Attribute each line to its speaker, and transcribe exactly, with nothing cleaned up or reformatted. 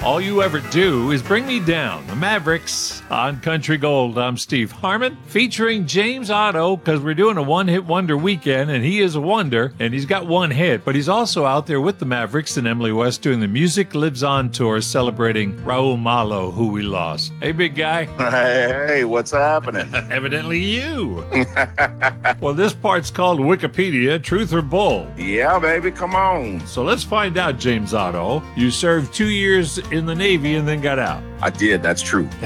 Speaker 1: All You Ever Do Is Bring Me Down. The Mavericks on Country Gold. I'm Steve Harmon, featuring James Otto, because we're doing a one-hit wonder weekend, and he is a wonder, and he's got one hit, but he's also out there with the Mavericks and Emily West doing the Music Lives On tour, celebrating Raul Malo, who we lost. Hey, big guy.
Speaker 2: Hey, hey, what's happening?
Speaker 1: Evidently you. Well, this part's called Wikipedia, Truth or Bull.
Speaker 2: Yeah, baby, come on.
Speaker 1: So let's find out, James Otto. You served two years in the Navy and then got out.
Speaker 2: I did, that's true.